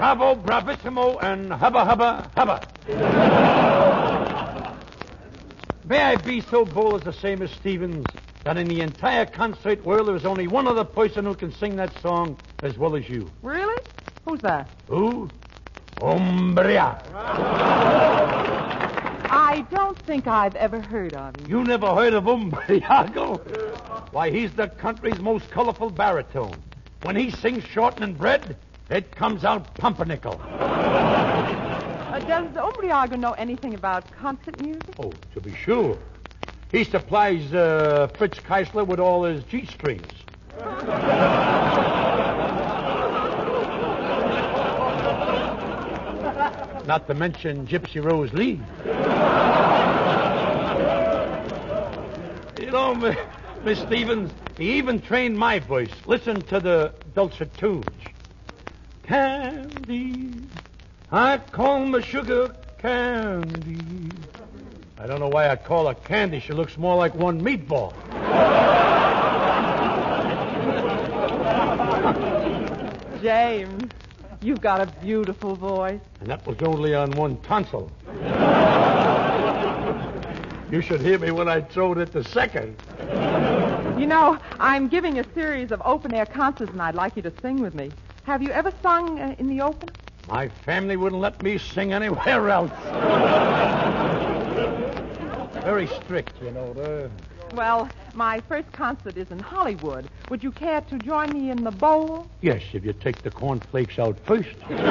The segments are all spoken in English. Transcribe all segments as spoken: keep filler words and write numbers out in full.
Bravo, bravissimo, and hubba, hubba, hubba. May I be so bold as to say, Miss Stevens, that in the entire concert world there is only one other person who can sing that song as well as you. Really? Who's that? Who? Umbria. I don't think I've ever heard of him. You never heard of Umbriago? Why, he's the country's most colorful baritone. When he sings shortening bread, it comes out pumpernickel. Uh, does Umbriago know anything about concert music? Oh, to be sure. He supplies uh, Fritz Keisler with all his G-strings. Not to mention Gypsy Rose Lee. You know, Miss Stevens, he even trained my voice. Listen to the dulcet tunes. Candy, I call my sugar candy. I don't know why I call her candy. She looks more like one meatball. James, you've got a beautiful voice. And that was only on one tonsil. You should hear me when I throw it at the second. You know, I'm giving a series of open-air concerts, and I'd like you to sing with me. Have you ever sung uh, in the open? My family wouldn't let me sing anywhere else. Very strict, you know. They're... Well, my first concert is in Hollywood. Would you care to join me in the bowl? Yes, if you take the cornflakes out first.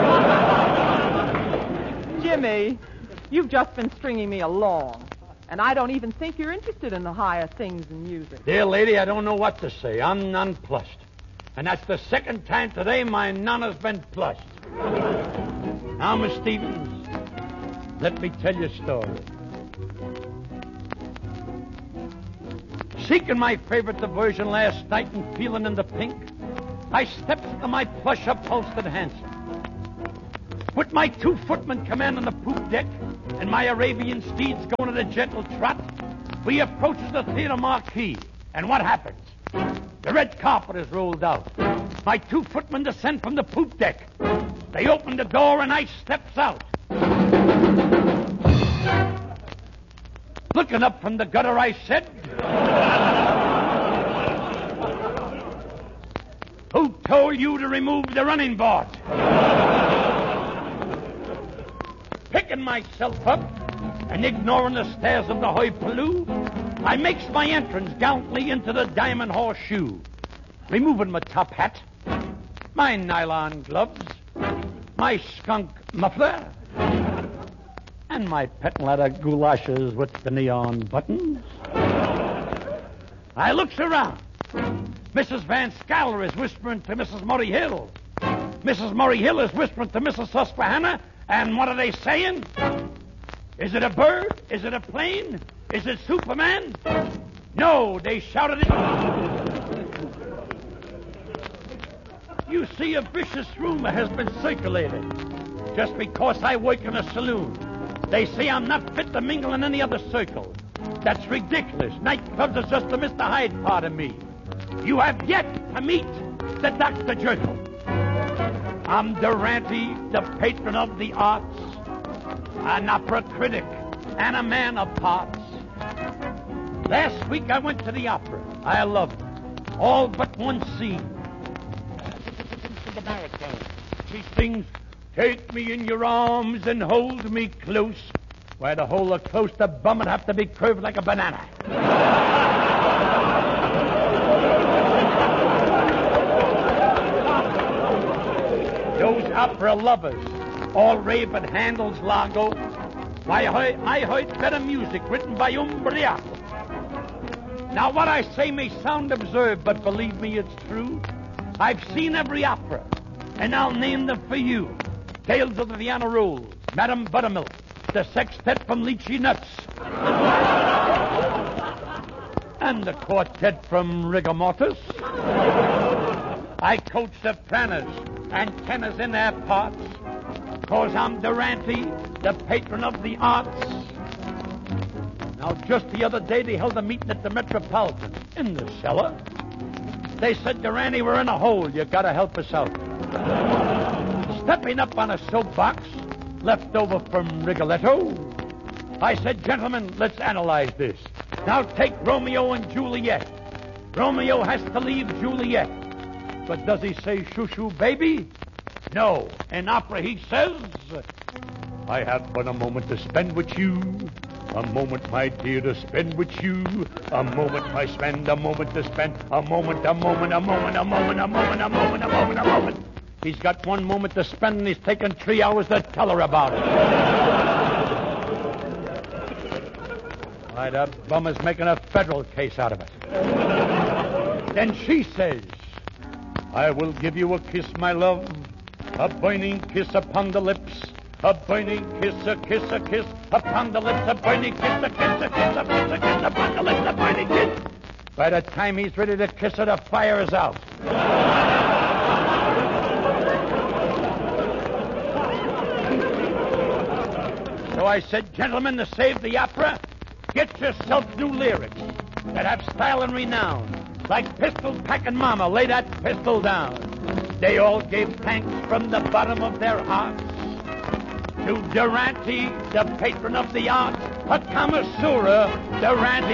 Jimmy, you've just been stringing me along. And I don't even think you're interested in the higher things in music. Dear lady, I don't know what to say. I'm nonplussed. And that's the second time today my nana's been plussed. Now, Miss Stevens, let me tell you a story. Seeking my favorite diversion last night and feeling in the pink, I stepped into my plush upholstered hansom. With my two footmen commanding the poop deck and my Arabian steeds going at a gentle trot, we approach the theater marquee. And what happens? The red carpet is rolled out. My two footmen descend from the poop deck. They open the door and I steps out. Looking up from the gutter, I said, "Who told you to remove the running board?" Picking myself up and ignoring the stares of the hoi pollou, I makes my entrance gallantly into the Diamond Horseshoe, removing my top hat, my nylon gloves, my skunk muffler, and my patent leather goulashes with the neon buttons. I looks around. Missus Van Scaler is whispering to Missus Murray Hill. Missus Murray Hill is whispering to Missus Susquehanna, and what are they saying? Is it a bird? Is it a plane? Is it Superman? No, they shouted it. You see, a vicious rumor has been circulated. Just because I work in a saloon, they say I'm not fit to mingle in any other circle. That's ridiculous. Nightclubs are just the Mister Hyde part of me. You have yet to meet the Doctor Jekyll. I'm Durante, the patron of the arts, an opera critic, and a man of parts. Last week I went to the opera. I loved it. All but one scene. The baritone. She sings, "Take me in your arms and hold me close." Why, to hold her close, the bum would have to be curved like a banana. Those opera lovers all rave at Handel's Largo. Why, I, I heard better music written by Umbriaco. Now, what I say may sound absurd, but believe me, it's true. I've seen every opera, and I'll name them for you. Tales of the Vienna Rolls, Madame Buttermilk, the Sextet from Lychee Nuts, and the Quartet from Rigor Mortis. I coach sopranos and tenors in their parts, cause I'm Durante, the patron of the arts. Now, just the other day, they held a meeting at the Metropolitan, in the cellar. They said, "Durante, we're in a hole. You gotta help us out." stepping up on a soapbox left over from Rigoletto. I said, gentlemen, let's analyze this. Now take Romeo and Juliet. Romeo has to leave Juliet. But does he say shoo-shoo, baby? No. In opera, he says, I have but a moment to spend with you. A moment, my dear, to spend with you. A moment I spend, a moment to spend. A moment, a moment, a moment, a moment, a moment, a moment, a moment, a moment. He's got one moment to spend, and he's taken three hours to tell her about it. Why, that bum is making a federal case out of it. Then she says, I will give you a kiss, my love. A burning kiss upon the lips. A burning kiss, a kiss, a kiss upon the lips. A burning kiss, a kiss, a kiss, a kiss, a kiss upon the lips. A burning kiss. By the time he's ready to kiss her, the fire is out. So I said, gentlemen, to save the opera, get yourself new lyrics that have style and renown. Like pistol packing mama, lay that pistol down. They all gave thanks from the bottom of their hearts to Durante, the patron of the arts, a connoisseur, Durante.